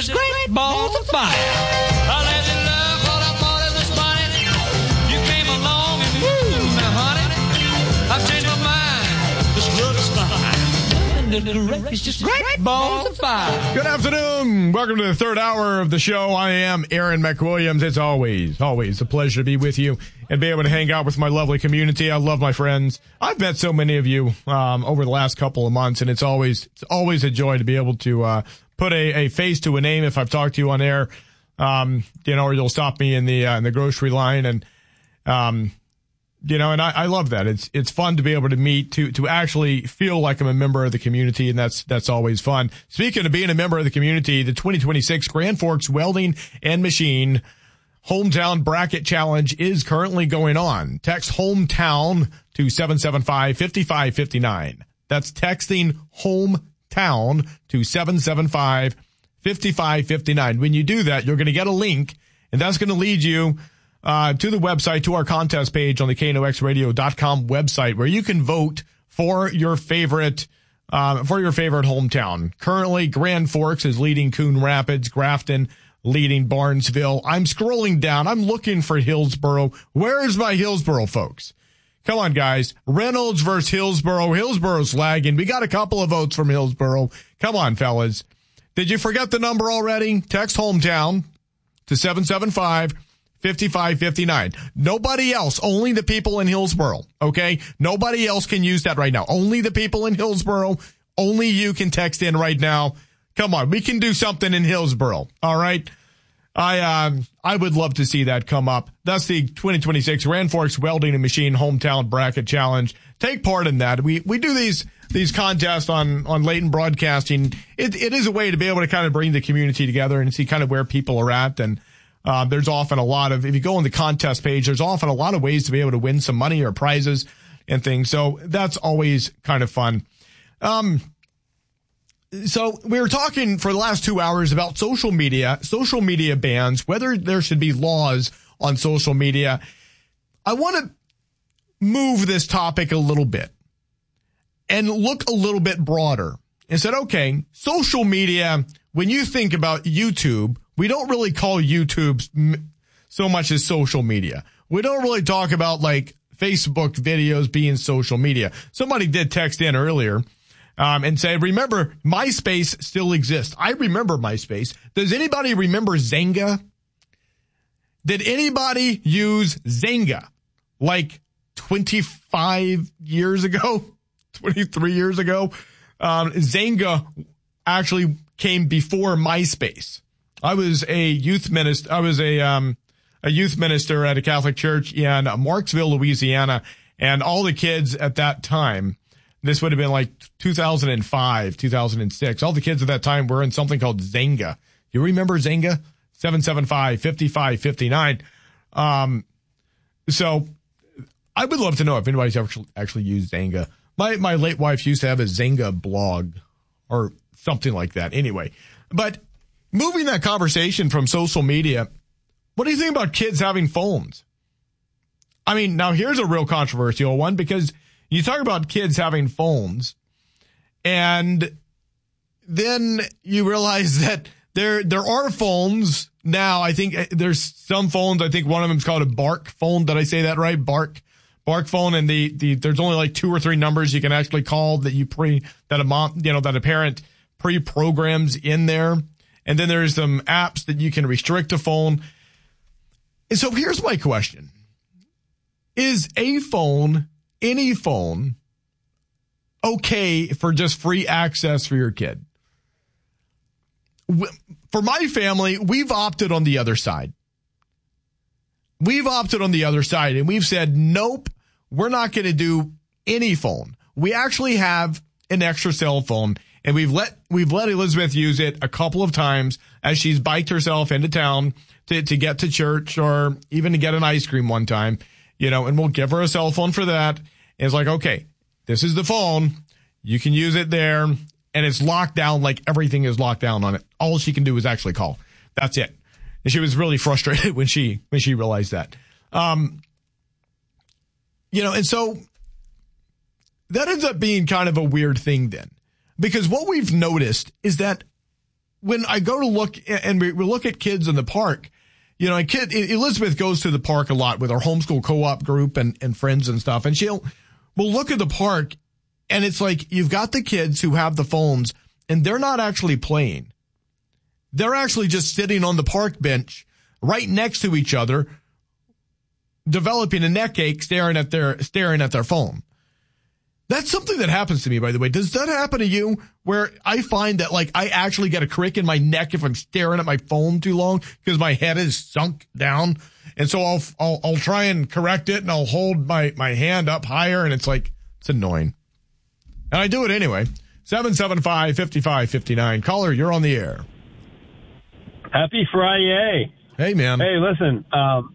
just great balls of fire. I let you love what I thought it was funny. You came along and woo, now honey, I've changed my mind. This love is fine. It's just great balls of fire. Good afternoon. Welcome to the third hour of the show. I am Aaron McWilliams. It's always a pleasure to be with you and be able to hang out with my lovely community. I love my friends. I've met so many of you over the last couple of months, and it's always a joy to be able to put a face to a name if I've talked to you on air, or you'll stop me in the grocery line, and and I love that. It's fun to be able to meet, to actually feel like I'm a member of the community, and that's always fun. Speaking of being a member of the community, the 2026 Grand Forks Welding and Machine Hometown Bracket Challenge is currently going on. Text hometown to 775-5559. That's texting hometown to 775-5559. When you do that, you're going to get a link, and that's going to lead you to the website, to our contest page on the KNOXradio.com website, where you can vote for your favorite hometown. Currently, Grand Forks is leading Coon Rapids, Grafton leading Barnesville. I'm scrolling down. I'm looking for Hillsboro. Where is my Hillsboro, folks? Come on, guys. Reynolds versus Hillsboro. Hillsboro's lagging. We got a couple of votes from Hillsboro. Come on, fellas. Did you forget the number already? Text hometown to 775-5559. Nobody else, only the people in Hillsboro, okay? Nobody else can use that right now. Only the people in Hillsboro. Only you can text in right now. Come on, we can do something in Hillsboro, all right? I would love to see that come up. That's the 2026 Grand Forks Welding and Machine Hometown Bracket Challenge. Take part in that. We do these contests on Leighton Broadcasting. It is a way to be able to kind of bring the community together and see kind of where people are at. And there's often a lot of, if you go on the contest page, there's often a lot of ways to be able to win some money or prizes and things. So that's always kind of fun. So we were talking for the last 2 hours about social media bans, whether there should be laws on social media. I want to move this topic a little bit and look a little bit broader and said, okay, social media, when you think about YouTube, we don't really call YouTube so much as social media. We don't really talk about like Facebook videos being social media. Somebody did text in earlier and say, remember, MySpace still exists. I remember MySpace. Does anybody remember Zynga? Did anybody use Zynga like 25 years ago, 23 years ago? Zynga actually came before MySpace. I was a youth minister. I was a youth minister at a Catholic church in Marksville, Louisiana, and all the kids at that time, this would have been like 2005, 2006. All the kids at that time were in something called Zynga. You remember Zynga? 775-5559. So I would love to know if anybody's actually used Zynga. My late wife used to have a Zynga blog or something like that. Anyway, but moving that conversation from social media, what do you think about kids having phones? I mean, now here's a real controversial one, because you talk about kids having phones, and then you realize that there are phones now. I think there's some phones. I think one of them is called a Bark phone. Did I say that right? Bark phone. And there's only like 2 or 3 numbers you can actually call that a parent pre-programs in there. And then there's some apps that you can restrict a phone. And so here's my question. Is a phone, any phone, okay for just free access for your kid? For my family, we've opted on the other side. And we've said, nope, we're not going to do any phone. We actually have an extra cell phone, and we've let Elizabeth use it a couple of times as she's biked herself into town to get to church, or even to get an ice cream one time, and we'll give her a cell phone for that. And it's like, okay, this is the phone. You can use it there, and it's locked down, like everything is locked down on it. All she can do is actually call. That's it. And she was really frustrated when she realized that. And so that ends up being kind of a weird thing then, because what we've noticed is that when I go to look and we look at kids in the park, you know, Elizabeth goes to the park a lot with our homeschool co-op group and friends and stuff. And we'll look at the park and it's like you've got the kids who have the phones and they're not actually playing. They're actually just sitting on the park bench right next to each other, developing a neck ache, staring at their phone. That's something that happens to me, by the way. Does that happen to you where I find that like I actually get a crick in my neck if I'm staring at my phone too long because my head is sunk down? And so I'll try and correct it and I'll hold my hand up higher and it's like, it's annoying. And I do it anyway. 775-5559. Caller, you're on the air. Happy Friday. Hey, man. Hey, listen.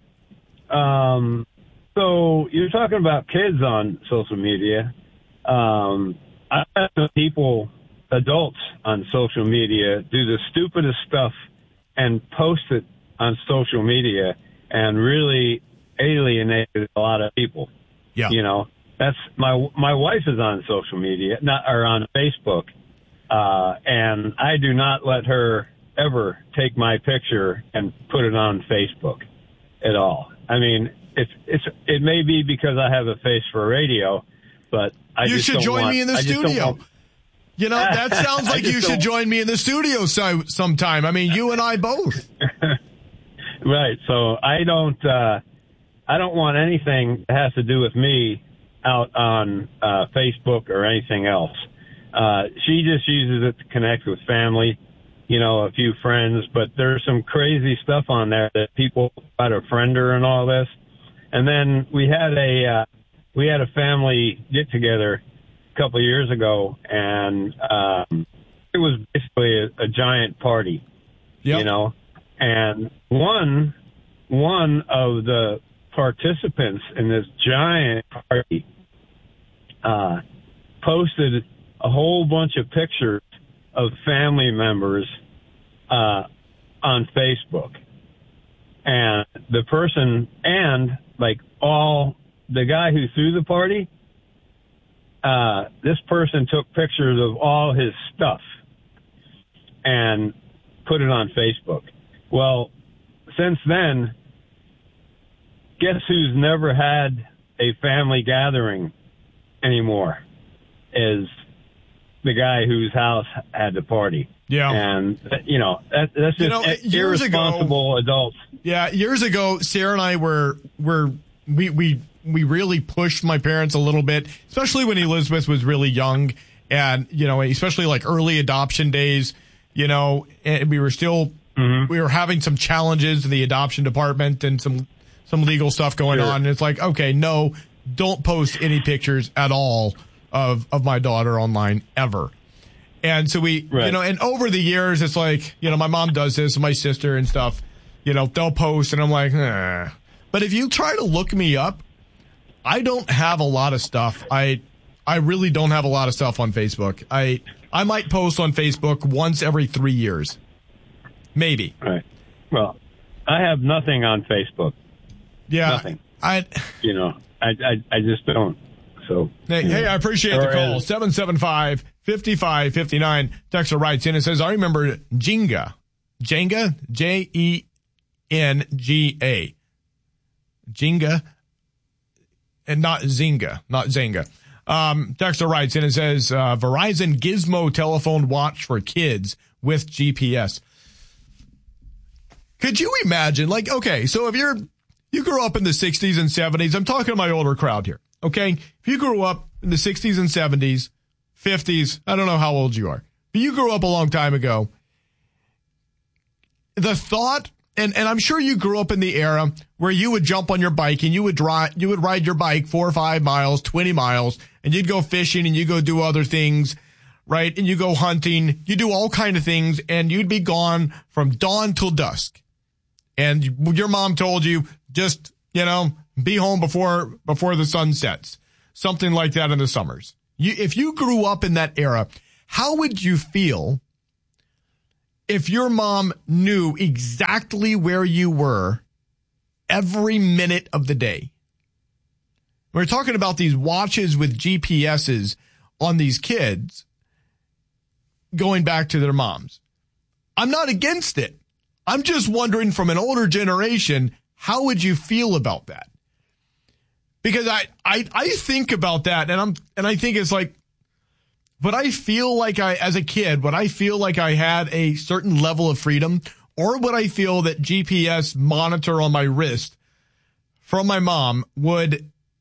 So you're talking about kids on social media. I have people, adults on social media, do the stupidest stuff and post it on social media and really alienate a lot of people. Yeah. You know, that's my wife is on social media, on Facebook, and I do not let her ever take my picture and put it on Facebook at all. I mean, it may be because I have a face for radio, but you should join me in the studio. You know, that sounds like you should join me in the studio sometime. I mean, you and I both. Right. So I don't want anything that has to do with me out on Facebook or anything else. She just uses it to connect with family, you know, a few friends, but there's some crazy stuff on there that people try to friend her and all this. And then we had a family get together a couple of years ago, and it was basically a giant party, you know. And one of the participants in this giant party posted a whole bunch of pictures of family members on Facebook, and the person and like all. The guy who threw the party, this person took pictures of all his stuff and put it on Facebook. Well, since then, guess who's never had a family gathering anymore is the guy whose house had the party. Yeah. And, you know, that's just irresponsible adults. Yeah, years ago, Sarah and I we really pushed my parents a little bit, especially when Elizabeth was really young and, you know, especially like early adoption days, you know, and we were still, we were having some challenges in the adoption department and some legal stuff going on. And it's like, okay, no, don't post any pictures at all of my daughter online ever. And so you know, and over the years, it's like, you know, my mom does this, my sister and stuff, you know, they'll post and I'm like, eh. But if you try to look me up, I don't have a lot of stuff. I really don't have a lot of stuff on Facebook. I might post on Facebook once every 3 years. Maybe. Right. Well, I have nothing on Facebook. Yeah. Nothing. I just don't. So. Hey, I appreciate the call. 775-5559. Texter writes in and says, I remember Jenga. Jenga? Jenga. Jenga. And not Zynga. Texter writes in and says, Verizon Gizmo telephone watch for kids with GPS. Could you imagine, like, okay, so if you grew up in the 60s and 70s, I'm talking to my older crowd here, okay? If you grew up in the 60s and 70s, 50s, I don't know how old you are, but you grew up a long time ago, the thought, and I'm sure you grew up in the era where you would jump on your bike and you would ride your bike 4 or 5 miles, 20 miles, and you'd go fishing and you go do other things, right? And you go hunting, you do all kind of things, and you'd be gone from dawn till dusk. And your mom told you, just, you know, be home before the sun sets. Something like that in the summers. If you grew up in that era, how would you feel if your mom knew exactly where you were every minute of the day? We're talking about these watches with GPSs on these kids going back to their moms. I'm not against it. I'm just wondering from an older generation, how would you feel about that? Because I think about that and I think it's like, would I feel like as a kid, would I feel like I had a certain level of freedom, or would I feel that GPS monitor on my wrist from my mom would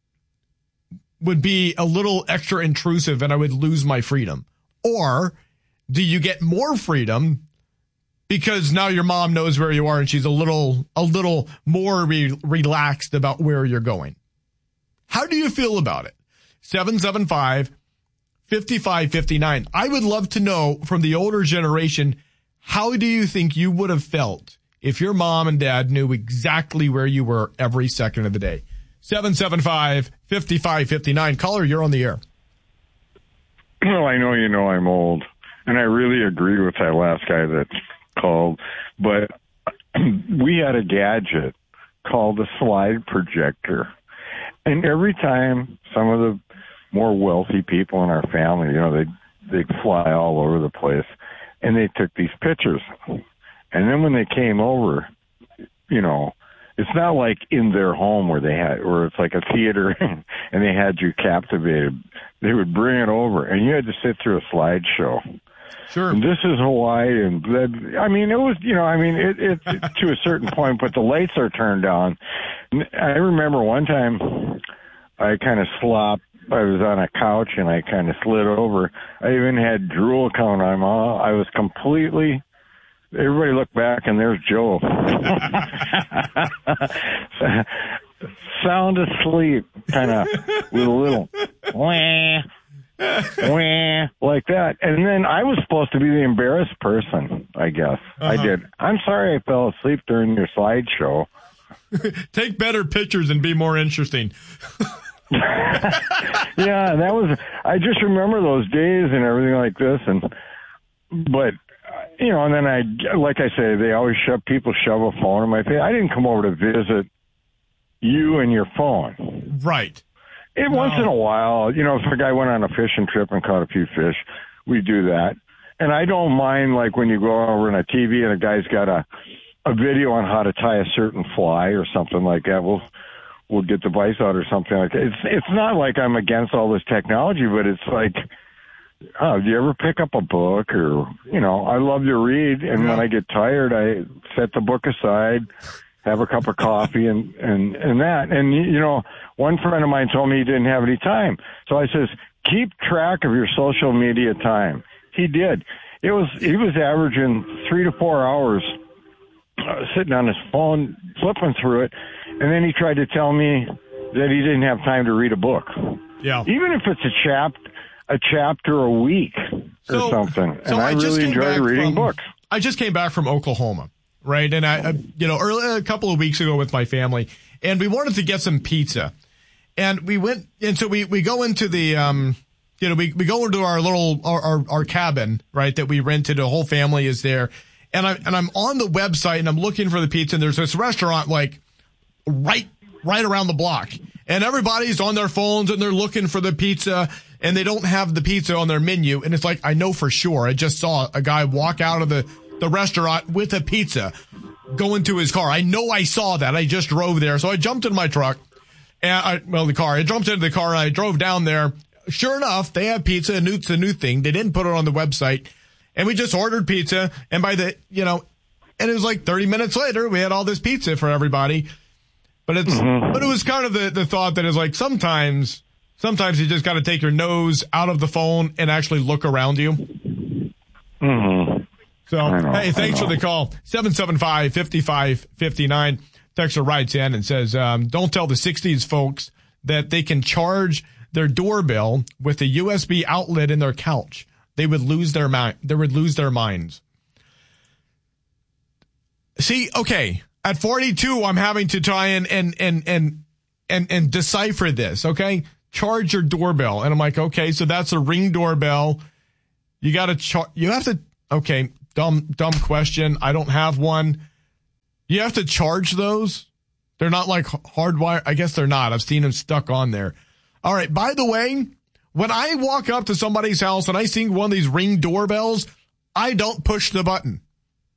be a little extra intrusive and I would lose my freedom? Or do you get more freedom because now your mom knows where you are and she's a little more relaxed about where you're going? How do you feel about it? 775-5559. I would love to know from the older generation, how do you think you would have felt if your mom and dad knew exactly where you were every second of the day? 775-5559. Caller, you're on the air. Well, I know you know I'm old, and I really agree with that last guy that called, but we had a gadget called a slide projector. And every time some of the more wealthy people in our family, you know, they'd fly all over the place, and they took these pictures. And then when they came over, you know, it's not like in their home where it's like a theater and they had you captivated. They would bring it over, and you had to sit through a slideshow. Sure. And this is Hawaii, and I mean, it was, you know, I mean, it to a certain point, but the lights are turned on. I remember one time I kind of slopped. I was on a couch and I kind of slid over. I even had drool coming on. I was completely. Everybody looked back and there's Joe, sound asleep, kind of with a little wah, wah, like that. And then I was supposed to be the embarrassed person, I guess. I did. I'm sorry I fell asleep during your slideshow. Take better pictures and be more interesting. Yeah, that was. I just remember those days and everything like this, but you know, and then like I say, they always people shove a phone in my face. I didn't come over to visit you and your phone. Right. Once in a while, you know, if a guy went on a fishing trip and caught a few fish, we do that. And I don't mind, like, when you go over on a TV and a guy's got a video on how to tie a certain fly or something like that. We'll get the vise out or something like that. It's not like I'm against all this technology, but it's like, oh, do you ever pick up a book? Or, you know, I love to read, and when I get tired, I set the book aside, have a cup of coffee, and that. And, you know, one friend of mine told me he didn't have any time. So I says, keep track of your social media time. He did. He was averaging 3 to 4 hours sitting on his phone, flipping through it, and then he tried to tell me that he didn't have time to read a book. Yeah. Even if it's a chapter a week or something. And I really enjoy reading books. I just came back from Oklahoma, right? And I you know, a couple of weeks ago with my family, and we wanted to get some pizza. And we went, and so we go into the, you know, we go into our little, our cabin, right, that we rented. The whole family is there. And I'm on the website and I'm looking for the pizza, and there's this restaurant like right around the block. And everybody's on their phones and they're looking for the pizza, and they don't have the pizza on their menu. And it's like, I know for sure. I just saw a guy walk out of the restaurant with a pizza, go into his car. I know I saw that. I just drove there. So I jumped in my truck and the car. I jumped into the car and I drove down there. Sure enough, they have pizza, and it's a new thing. They didn't put it on the website. And we just ordered pizza. And and it was like 30 minutes later, we had all this pizza for everybody. But it was kind of the thought that is like, sometimes you just got to take your nose out of the phone and actually look around you. Mm-hmm. So, hey, thanks for the call. 775-5559. Texter writes in and says, don't tell the 60s folks that they can charge their doorbell with a USB outlet in their couch. They would lose their mind. They would lose their minds. See, okay. At 42, I'm having to try and decipher this. Okay, charge your doorbell, and I'm like, okay, so that's a Ring doorbell. You got to you have to. Okay, dumb question. I don't have one. You have to charge those. They're not like hardwired. I guess they're not. I've seen them stuck on there. All right. By the way, when I walk up to somebody's house and I see one of these Ring doorbells, I don't push the button.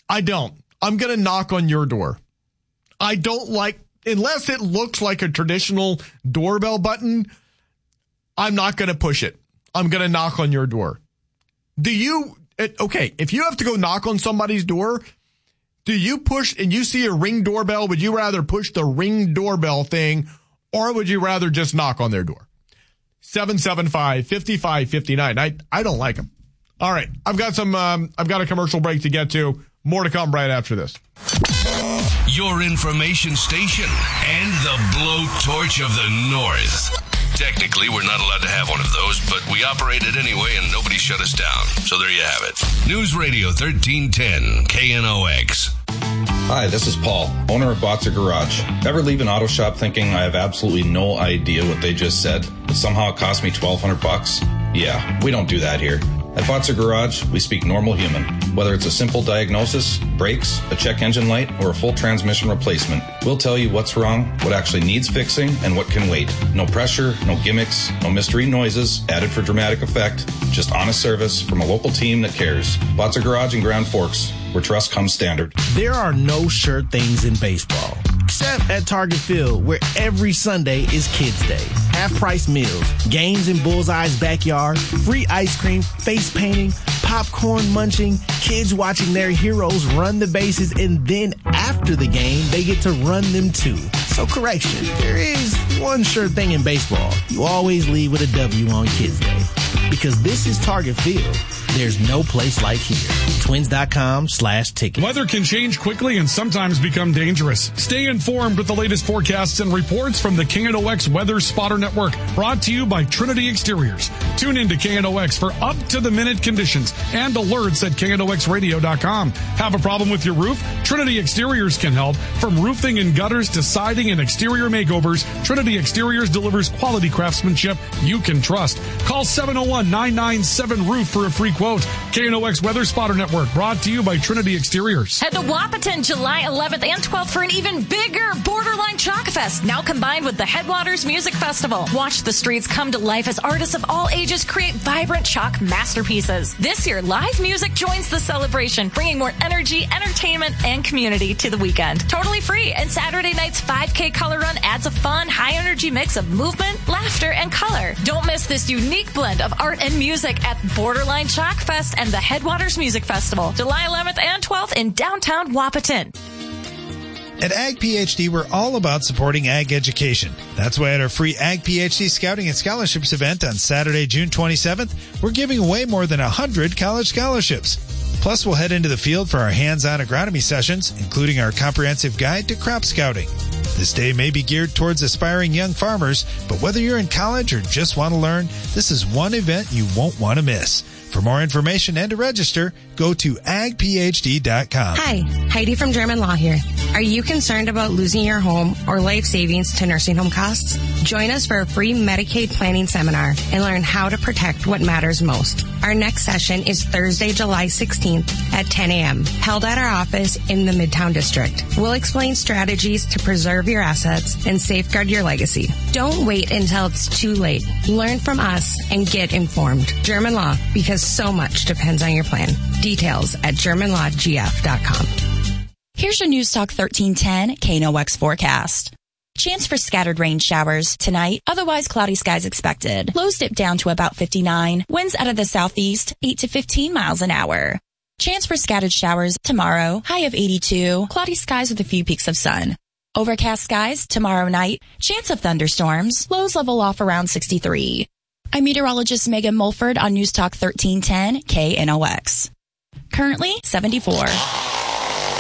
I don't. I'm going to knock on your door. I don't like, unless it looks like a traditional doorbell button, I'm not going to push it. I'm going to knock on your door. Okay, if you have to go knock on somebody's door, do you push and you see a Ring doorbell? Would you rather push the Ring doorbell thing, or would you rather just knock on their door? 775-5559. I don't like them. All right, I've got a commercial break to get to. More to come right after this. Your information station and the blowtorch of the North. Technically, we're not allowed to have one of those, but we operate it anyway and nobody shut us down. So there you have it. News Radio 1310, KNOX. Hi, this is Paul, owner of Botzer Garage. Ever leave an auto shop thinking I have absolutely no idea what they just said, but somehow it cost me $1,200? Yeah, we don't do that here. At Botzer Garage, we speak normal human. Whether it's a simple diagnosis, brakes, a check engine light, or a full transmission replacement, we'll tell you what's wrong, what actually needs fixing, and what can wait. No pressure, no gimmicks, no mystery noises added for dramatic effect. Just honest service from a local team that cares. Botzer Garage in Grand Forks, where trust comes standard. There are no sure things in baseball, except at Target Field, where every Sunday is Kids Day. Half-price meals, games in Bullseye's backyard, free ice cream, face painting, popcorn munching, kids watching their heroes run the bases, and then after the game, they get to run them too. So correction, there is one sure thing in baseball. You always leave with a W on Kids Day. Because this is Target Field. There's no place like here. Twins.com/tickets. Weather can change quickly and sometimes become dangerous. Stay informed with the latest forecasts and reports from the KNOX Weather Spotter Network. Brought to you by Trinity Exteriors. Tune in to KNOX for up-to-the-minute conditions and alerts at KNOXradio.com. Have a problem with your roof? Trinity Exteriors can help. From roofing and gutters to siding and exterior makeovers, Trinity Exteriors delivers quality craftsmanship you can trust. Call 701-997-ROOF for a free quote. KNOX Weather Spotter Network, brought to you by Trinity Exteriors. Head to Wahpeton July 11th and 12th for an even bigger Borderline Chalk Fest, now combined with the Headwaters Music Festival. Watch the streets come to life as artists of all ages create vibrant chalk masterpieces. This year, live music joins the celebration, bringing more energy, entertainment, and community to the weekend. Totally free, and Saturday night's 5K color run adds a fun, high-energy mix of movement, laughter, and color. Don't miss this unique blend of art and music at Borderline Chalk Fest and the Headwaters Music Festival, July 11th and 12th in downtown Wahpeton. At Ag PhD, we're all about supporting ag education. That's why at our free Ag PhD Scouting and Scholarships event on Saturday, June 27th, we're giving away more than 100 college scholarships. Plus, we'll head into the field for our hands-on agronomy sessions, including our comprehensive guide to crop scouting. This day may be geared towards aspiring young farmers, but whether you're in college or just want to learn, this is one event you won't want to miss. For more information and to register, go to agphd.com. Hi, Heidi from German Law here. Are you concerned about losing your home or life savings to nursing home costs? Join us for a free Medicaid planning seminar and learn how to protect what matters most. Our next session is Thursday, July 16th at 10 a.m., held at our office in the Midtown District. We'll explain strategies to preserve your assets and safeguard your legacy. Don't wait until it's too late. Learn from us and get informed. German Law, because so much depends on your plan. Details at GermanLawGF.com. Here's your News Talk 1310 KNOX forecast. Chance for scattered rain showers tonight, otherwise cloudy skies expected. Lows dip down to about 59. Winds out of the southeast, 8 to 15 miles an hour. Chance for scattered showers tomorrow, high of 82. Cloudy skies with a few peaks of sun. Overcast skies tomorrow night, chance of thunderstorms. Lows level off around 63. I'm meteorologist Megan Mulford on News Talk 1310 KNOX. Currently 74.